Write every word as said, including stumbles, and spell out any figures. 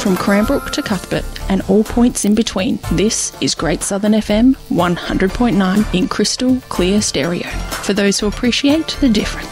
from Cranbrook to Cuthbert and all points in between. This is Great Southern F M one hundred point nine in crystal clear stereo for those who appreciate the difference.